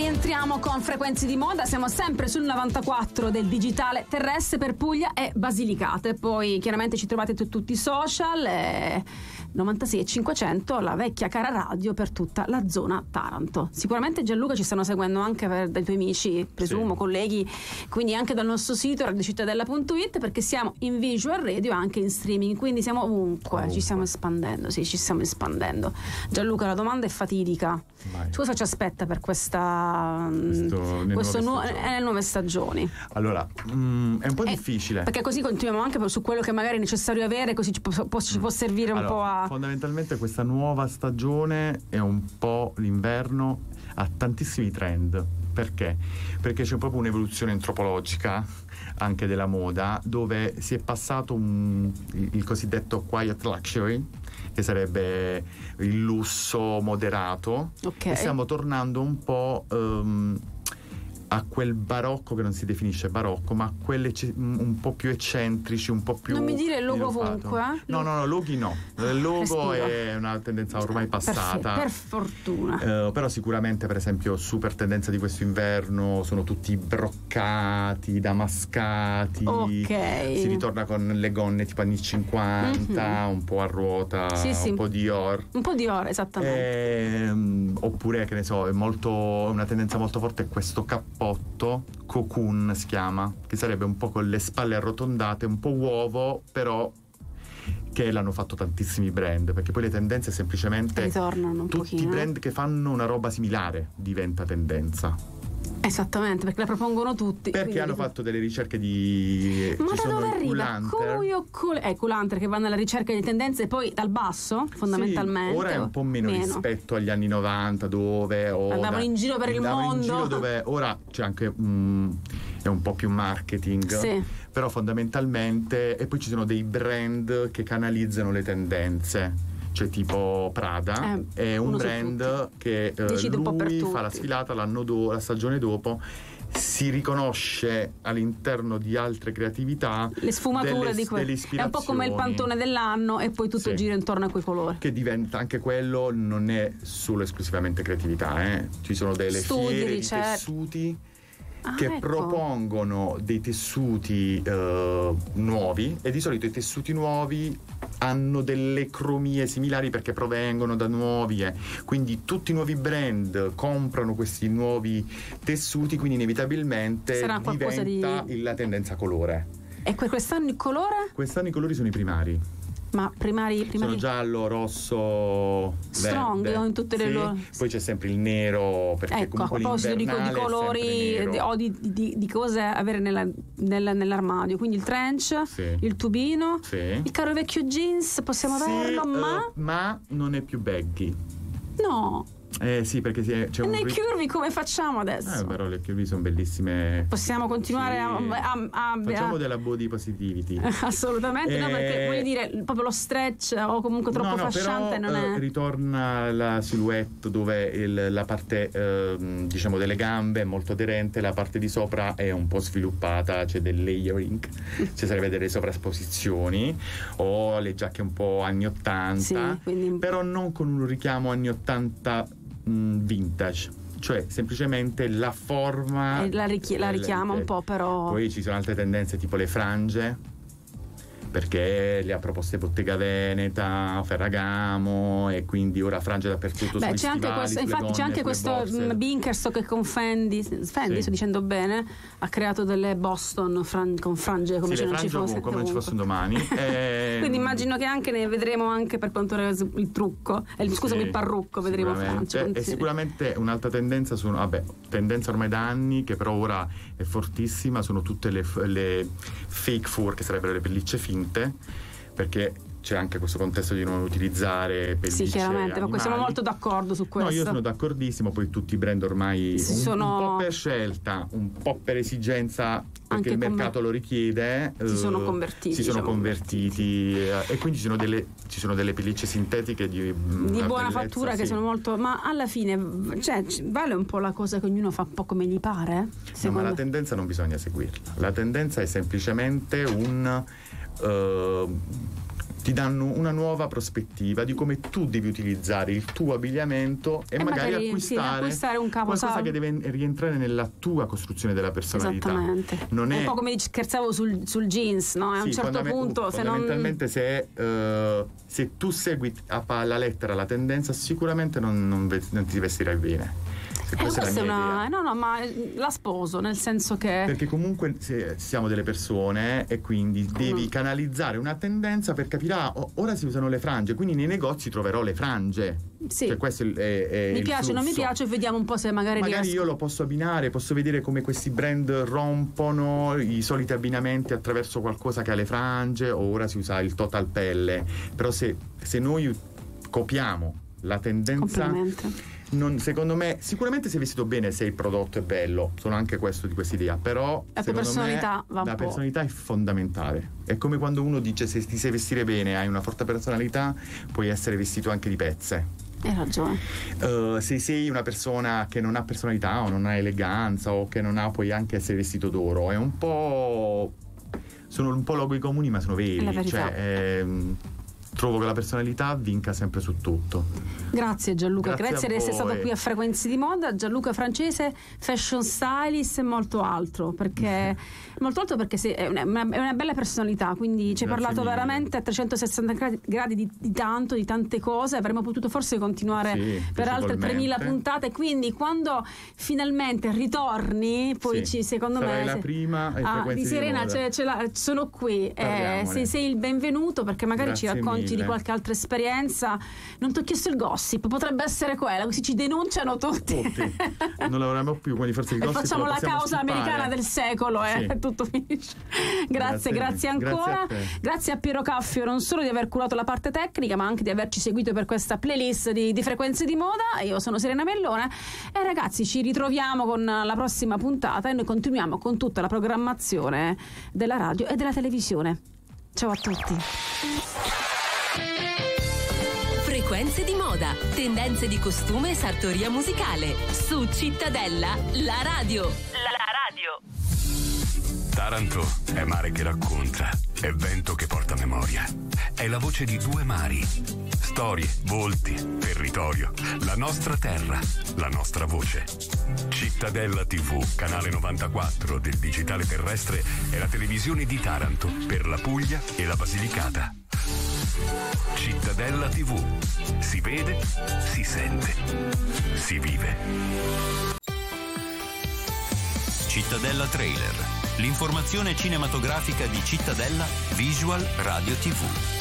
Rientriamo con Frequenze di Moda, siamo sempre sul 94 del digitale terrestre per Puglia e Basilicata. Poi chiaramente ci trovate su tutti i social, 96 e 500, la vecchia cara radio per tutta la zona Taranto. Sicuramente Gianluca ci stanno seguendo anche dai tuoi amici, presumo, sì, colleghi, quindi anche dal nostro sito radiocittadella.it, perché siamo in visual radio e anche in streaming, quindi siamo ovunque. Ci stiamo espandendo, sì, ci stiamo espandendo. Gianluca, la domanda è fatidica. Cosa ci aspetta per nuove stagioni? Allora, è un po' difficile, perché così continuiamo anche su quello che magari è necessario avere, così ci può servire un po' a... Fondamentalmente questa nuova stagione è un po' l'inverno, ha tantissimi trend. Perché? Perché c'è proprio un'evoluzione antropologica anche della moda, dove si è passato il cosiddetto quiet luxury, che sarebbe il lusso moderato, okay, e stiamo tornando un po' a quel barocco, che non si definisce barocco, ma quelli un po' più eccentrici, un po' più... Non mi dire il logo ovunque, eh? No, loghi no. Il logo è una tendenza ormai passata. Per fortuna. Però sicuramente, per esempio, super tendenza di questo inverno sono tutti broccati, damascati. Ok. Si ritorna con le gonne tipo anni 50, un po' a ruota, sì, un po' Dior. Un po' Dior, esattamente. Oppure, che ne so, una tendenza molto forte è questo cappotto, cocoon si chiama, che sarebbe un po' con le spalle arrotondate, un po' uovo, però che l'hanno fatto tantissimi brand, perché poi le tendenze semplicemente ritornano un tutti pochino. I brand che fanno una roba similare diventa tendenza. Esattamente, perché la propongono tutti. Perché hanno fatto delle ricerche di... Ma da dove arriva? Cool-Hunter, che vanno alla ricerca di tendenze poi dal basso, fondamentalmente. Sì, ora è un po' meno rispetto agli anni 90, dove andavano in giro per il mondo. In giro, dove ora c'è anche è un po' più marketing, sì, però fondamentalmente, e poi ci sono dei brand che canalizzano le tendenze. Cioè tipo Prada è un brand che lui fa la sfilata la stagione dopo, si riconosce all'interno di altre creatività le sfumature di quello. È un po' come il Pantone dell'anno e poi tutto gira intorno a quei colori. Che diventa anche quello, non è solo esclusivamente creatività, ci sono delle fiere di tessuti che propongono dei tessuti nuovi, e di solito i tessuti nuovi hanno delle cromie similari perché provengono da nuovi, quindi tutti i nuovi brand comprano questi nuovi tessuti, quindi inevitabilmente diventa la tendenza colore. E quest'anno il colore? Quest'anno i colori sono i primari. Ma primari sono giallo, rosso, strong, verde, in tutte le loro. Poi c'è sempre il nero, perché a proposito di colori o di cose avere nell'armadio, quindi il trench, il tubino, il caro vecchio jeans, possiamo averlo, ma non è più baggy. No. Sì, perché c'è nei curvy come facciamo adesso? Però le curvy sono bellissime. Possiamo continuare facciamo della body positivity. Assolutamente, no, perché voglio dire, proprio lo stretch o comunque troppo fasciante però, non è. Ritorna la silhouette, dove la parte diciamo delle gambe è molto aderente, la parte di sopra è un po' sviluppata, c'è del layering, ci sarebbe delle sovrasposizioni, o le giacche un po' anni 80, però non con un richiamo anni 80 vintage, cioè semplicemente la forma la richiama un po', però poi ci sono altre tendenze tipo le frange, perché le ha proposte Bottega Veneta, Ferragamo, e quindi ora frange dappertutto. C'è anche questo Binkerstock con Fendi, sto dicendo bene, ha creato delle Boston con frange come se non ci fosse un domani. Quindi immagino che anche ne vedremo anche per quanto riguarda il trucco, il parrucco, vedremo frange. E sicuramente un'altra tendenza tendenza ormai da anni, che però ora è fortissima, sono tutte le fake fur, che sarebbero le pellicce finte, perché c'è anche questo contesto di non utilizzare pellicce chiaramente, animali. ma siamo molto d'accordo su questo. No, io sono d'accordissimo, poi tutti i brand ormai un po' per scelta, un po' per esigenza, perché il mercato lo richiede, si sono convertiti, e quindi ci sono delle pellicce sintetiche di buona fattura, che sono molto, ma alla fine vale un po' la cosa che ognuno fa un po' come gli pare. Ma la tendenza non bisogna seguirla, la tendenza è semplicemente ti danno una nuova prospettiva di come tu devi utilizzare il tuo abbigliamento e magari acquistare un qualcosa che deve rientrare nella tua costruzione della personalità. Esattamente. Non è un po' come scherzavo sul jeans, no? A un certo punto fondamentalmente se tu segui alla lettera la tendenza, sicuramente non ti vestirai bene. Questa è una... No, ma la sposo, nel senso che... Perché comunque siamo delle persone e quindi devi canalizzare una tendenza per capire, ora si usano le frange, quindi nei negozi troverò le frange. Sì. Cioè questo è mi piace, flusso. Non mi piace, vediamo un po' se magari riesco. Io lo posso abbinare, posso vedere come questi brand rompono i soliti abbinamenti attraverso qualcosa che ha le frange, o ora si usa il total pelle. Però se noi copiamo la tendenza, secondo me, sicuramente se vestito bene, se il prodotto è bello, sono anche questo di questa idea, però la personalità va un po'. La personalità è fondamentale. È come quando uno dice: se ti sai vestire bene, hai una forte personalità, puoi essere vestito anche di pezze. Hai ragione. Se sei una persona che non ha personalità o non ha eleganza o che non ha, puoi anche essere vestito d'oro. È un po', sono un po' luoghi comuni, ma sono veri. La verità. Trovo che la personalità vinca sempre su tutto. Grazie Gianluca, grazie di essere stato qui a Frequenze di Moda. Gianluca Francese, fashion stylist e molto altro, perché è una bella personalità, quindi ci hai parlato veramente a 360 gradi di tanto, di tante cose. Avremmo potuto forse continuare per altre 3000 puntate, quindi quando finalmente ritorni poi secondo me la prima di Serena sono qui, sei il benvenuto, perché magari ci racconti di qualche altra esperienza. Non ti ho chiesto il gossip, potrebbe essere quella, così ci denunciano tutti. Non lavoriamo più, quindi forse il gossip facciamo la causa americana del secolo, tutto finisce. Grazie ancora. Grazie a Piero Caffio non solo di aver curato la parte tecnica, ma anche di averci seguito per questa playlist di Frequenze di Moda. Io sono Serena Mellone e ragazzi, ci ritroviamo con la prossima puntata e noi continuiamo con tutta la programmazione della radio e della televisione. Ciao a tutti. Frequenze di Moda, tendenze di costume e sartoria musicale su Cittadella, la radio. Taranto è mare che racconta, è vento che porta memoria, è la voce di due mari, storie, volti, territorio, la nostra terra, la nostra voce. Cittadella TV, canale 94 del digitale terrestre, è la televisione di Taranto per la Puglia e la Basilicata. Cittadella TV, si vede, si sente, si vive. Cittadella Trailer, l'informazione cinematografica di Cittadella Visual Radio TV.